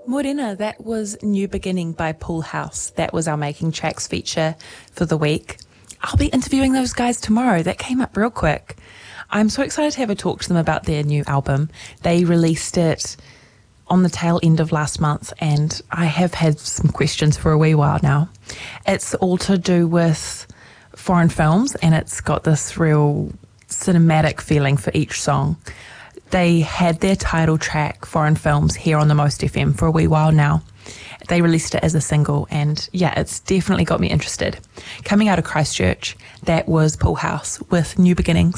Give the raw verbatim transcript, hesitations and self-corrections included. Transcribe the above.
Morena, that was New Beginning by Pool House. That was our Making Tracks feature for the week. I'll be interviewing those guys tomorrow. That came up real quick. I'm so excited to have a talk to them about their new album. They released it on the tail end of last month, and I have had some questions for a wee while now. It's all to do with foreign films, and it's got this real cinematic feeling for each song. They had their title track, Foreign Films, here on the Most F M for a wee while now. They released it as a single, and yeah, it's definitely got me interested. Coming out of Christchurch, that was Pool House with New Beginnings.